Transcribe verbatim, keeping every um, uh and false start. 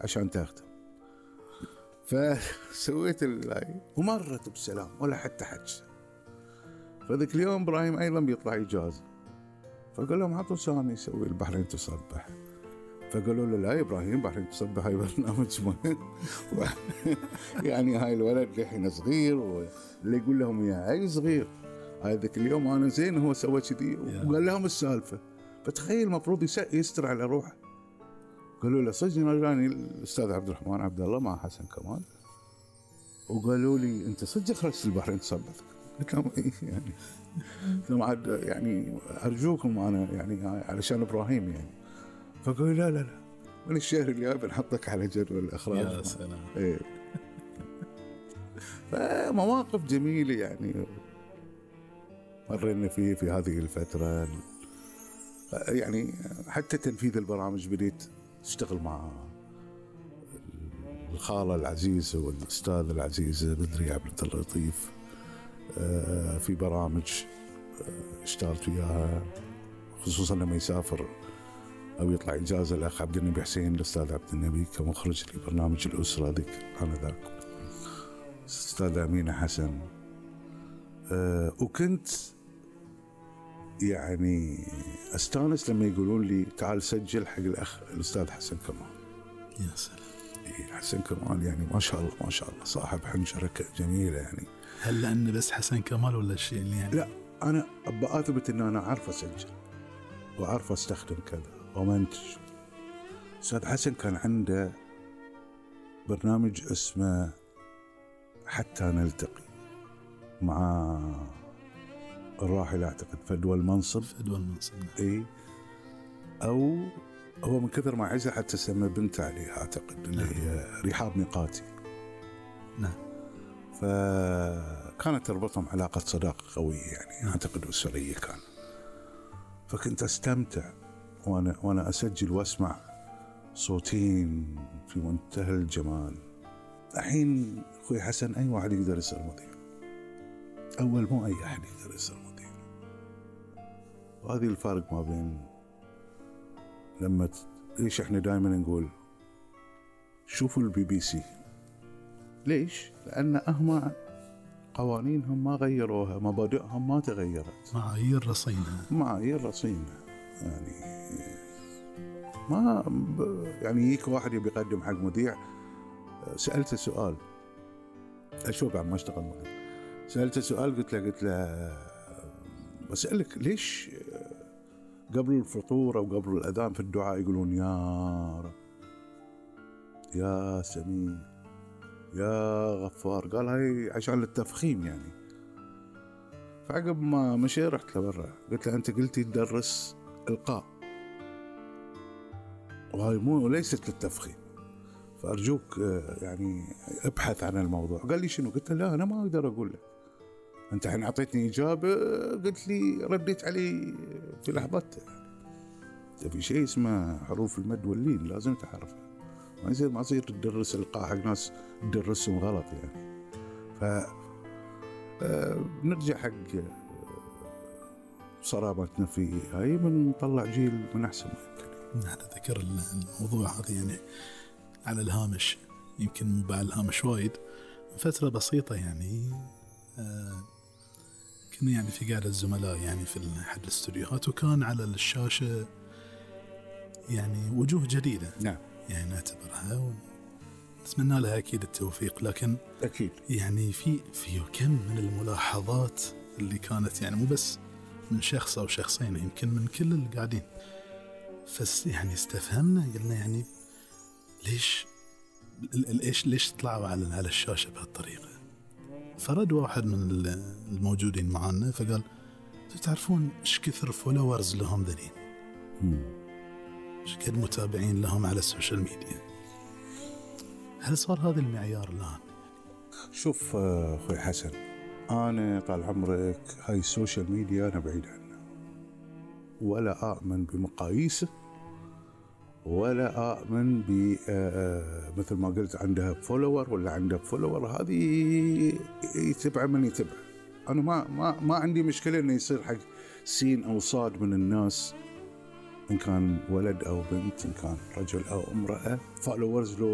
عشان تختم. فسويت اللايف ومرت بسلام ولا حتى حجة. فذاك اليوم إبراهيم أيضا بيطلع إجازة، فقال لهم عطوا سامي يسوي البحرين تصبح. فقالوا له لا يا إبراهيم، بحرين تصبح هاي برنامج مهم يعني هاي الولد لحين صغير، واللي يقول لهم يا هاي صغير. هاي ذاك اليوم أنا زين هو سوى كذي وقال لهم السالفة. فتخيل مفروض يستر على روحه. قالوا له صدق رجاني الأستاذ عبد الرحمن عبد الله مع حسن كمال، وقالوا لي أنت صدق خرجت البحرين تصبح؟ قلت لهم إيه يعني لهم عاد يعني أرجوكم أنا يعني علشان إبراهيم يعني. فقالوا لا لا لا من الشهر اللي جاي بنحطك على جدول الإخراج. يا سلام. إيه. فمواقف جميلة يعني مرينا فيه في هذه الفترة. يعني حتى تنفيذ البرامج بديت اشتغل مع الخالة العزيزة والأستاذ العزيز بدري عبد اللطيف في برامج اشتغلت وياها، خصوصا لما يسافر أو يطلع إجازة الأخ عبد النبي حسين، الأستاذ عبد النبي كمخرج لبرنامج الأسرة ذيك أنا ذاك، أستاذ أمينة حسن. أه وكنت يعني أستانس لما يقولون لي تعال سجل حق الأخ الأستاذ حسن كمال. يا سلام. إيه حسن كمال يعني ما شاء الله ما شاء الله صاحب حنجرة جميلة يعني. هل لأن بس حسن كمال ولا شيء يعني؟ لا أنا أبقى أثبت إن أنا عارف أسجل وعارف أستخدم كذا ومنتج. أستاذ حسن كان عنده برنامج اسمه حتى نلتقي مع الراحل أعتقد فدوى المنصب. فدوى المنصب. إيه أو هو من كثر ما عزه حتى سمى بنت عليه أعتقد اللي هي رحاب ميقاتي. نعم. فكانت تربطهم علاقة صداقة قوية يعني أعتقد أسرية كان. فكنت أستمتع وأنا وأنا أسجل وأسمع صوتين في منتهى الجمال. الحين أخوي حسن أي واحد يقدر يصير مذيع، أول مو أي أحد يقدر يصير مذيع. وهذه الفارق ما بين لما ت... ليش إحنا دائما نقول شوفوا البي بي سي. ليش؟ لأن هم قوانينهم ما غيروها، مبادئهم ما تغيرت، معايير رصينة معايير رصينة يعني ما ب... يعني يجيك واحد يبي يقدم حق مذيع. سألته سؤال أشوف عم ما اشتغل مذيع، سألته سؤال قلت له قلت له بسألك ليش قبل الفطور أو قبل الأذان في الدعاء يقولون يا رب يا سميع يا غفار؟ قال هاي عشان التفخيم يعني. فعقب ما مشي رحت لبرا قلت له أنت قلتي تدرس إلقاء وهاي مو ليست للتفخيم، فأرجوك يعني ابحث عن الموضوع. قال لي شنو؟ قلت له لا أنا ما أقدر أقول لك، أنت حين أعطيتني إجابة قلت لي رديت علي في لحظتها. في شيء اسمه حروف المد واللين لازم تعرفها، ما يصير ما يصير تدرس إلقاء حق ناس تدرسهم غلط يعني. ف نرجع حق صرامتنا في هاي بنطلع جيل من أحسن ما يمكن. نحن ذكر الموضوع هذا يعني على الهامش، يمكن مو على الهامش وايد، فترة بسيطة يعني آه كنا يعني في قاعدة الزملاء يعني في أحد الاستوديوهات، وكان على الشاشة يعني وجوه جديدة. نعم. يعني نعتبرها ونتمنى لها أكيد التوفيق، لكن أكيد يعني في في كم من الملاحظات اللي كانت يعني مو بس من شخص أو شخصين، يمكن من كل اللي قاعدين. فس يعني استفهمنا قلنا يعني ليش ليش ليش طلعوا على على الشاشة بهالطريقة. فرد واحد من الموجودين معنا فقال تعرفون ايش كثر فولورز لهم ذلين، ايش قد متابعين لهم على السوشيال ميديا. هل صار هذا المعيار الآن؟ شوف أخوي حسن، أنا طال عمرك هاي السوشيال ميديا أنا بعيد عنها، ولا أؤمن بمقاييسه، ولا أؤمن ب مثل ما قلت عندها فولور ولا عندها فولور. هذه يتبع من يتبع. أنا ما ما ما عندي مشكلة إنه يصير حق سين أو صاد من الناس، إن كان ولد أو بنت، إن كان رجل أو امرأة، فولورز له